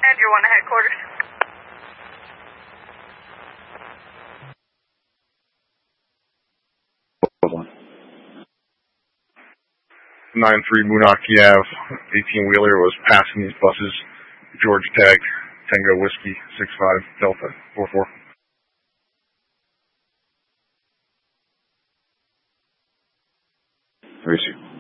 Andrew 1 to headquarters. Hold on. 9-3 Moonachie Ave, 18-wheeler was passing these buses. George tagged, Tango Whiskey, 65, Delta, 44. Where is he?